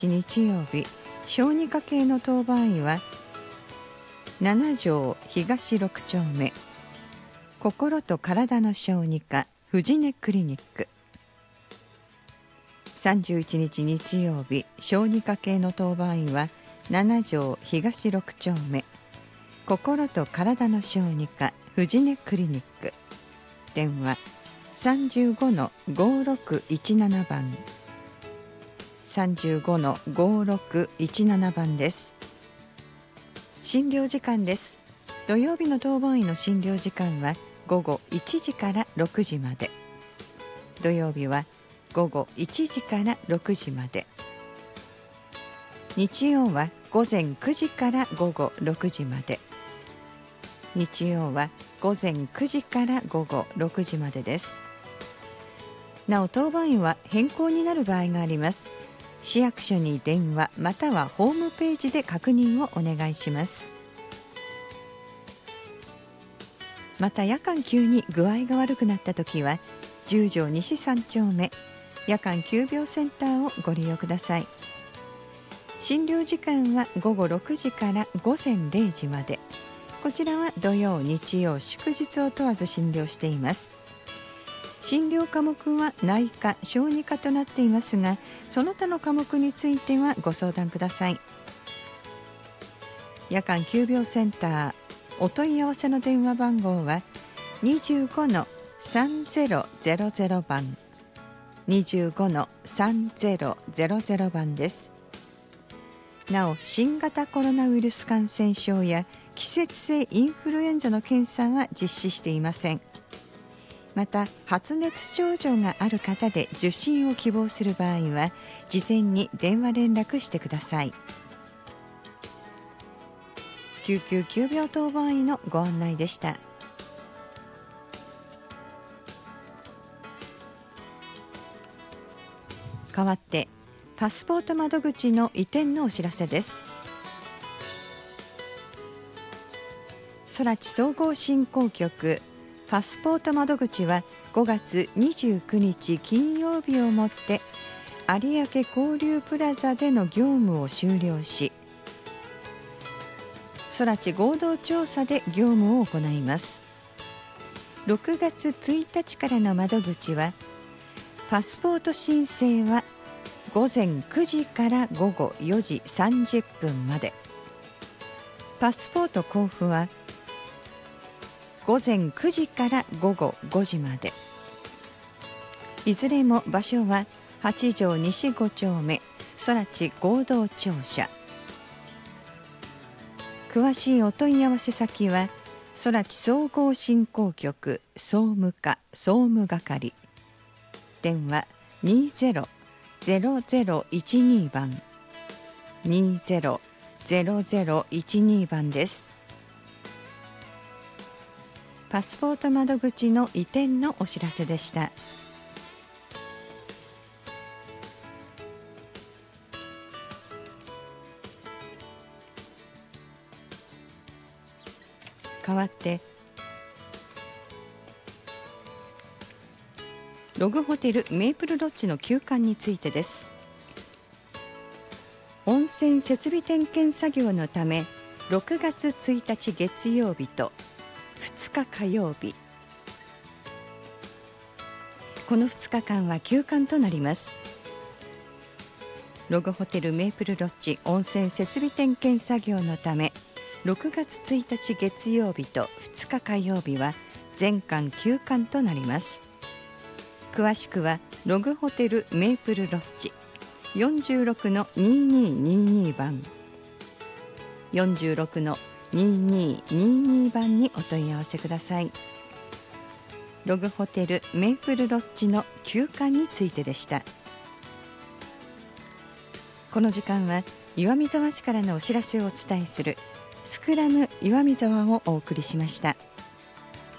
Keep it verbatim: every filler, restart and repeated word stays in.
日曜日、小児科系の当番医はなな条東ろく丁目心と体の小児科藤根クリニック。さんじゅういちにち日曜日、小児科系の当番医はなな条東ろく丁目心と体の小児科藤根クリニック。電話 さんじゅうごのごろくいちなな 番 さんじゅうごのごろくいちなな 番です。診療時間です。土曜日の当番医の診療時間はごごいちじからろくじまで。土曜日はごごいちじからろくじまで。日曜はごぜんくじからごごろくじまで。日曜はごぜんくじからごごろくじまでです。なお当番医は変更になる場合があります。市役所に電話またはホームページで確認をお願いします。また夜間急に具合が悪くなったときはじゅう条西さん丁目夜間急病センターをご利用ください。診療時間はごごろくじからごぜんれいじまで。こちらは土曜日曜祝日を問わず診療しています。診療科目は内科小児科となっていますが、その他の科目についてはご相談ください。夜間急病センターお問い合わせの電話番号はにじゅうごのさんぜろぜろぜろ 番 にじゅうごのさんぜろぜろぜろ 番です。なお新型コロナウイルス感染症や季節性インフルエンザの検査は実施していません。また発熱症状がある方で受診を希望する場合は事前に電話連絡してください。救急急病当番医のご案内でした。代わってパスポート窓口の移転のお知らせです。空知総合振興局パスポート窓口はごがつにじゅうくにち金曜日をもって有明交流プラザでの業務を終了し、空知合同調査で業務を行います。ろくがつついたちからの窓口はパスポート申請はごぜんくじからごごよじさんじゅっぷんまで、パスポート交付はごぜんくじからごごごじまで。いずれも場所ははち条西ご丁目空知合同庁舎。詳しいお問い合わせ先は空知総合振興局総務課総務係。電話にぜろぜろぜろいちに 番 にぜろぜろぜろいちに 番です。パスポート窓口の移転のお知らせでした。代わってログホテルメープルロッジの休館についてです。温泉設備点検作業のためろくがつついたち月曜日とふつか火曜日、このふつかかんは休館となります。ログホテルメープルロッジ温泉設備点検作業のためろくがつついたち月曜日とふつか火曜日は全館休館となります。詳しくはログホテルメープルロッジよんじゅうろくのににーにーにー 番よんじゅうろくのにーにーにーにー 番にお問い合わせください。ログホテルメープルロッジの休館についてでした。この時間は岩見沢市からのお知らせをお伝えするスクラム岩見沢をお送りしました。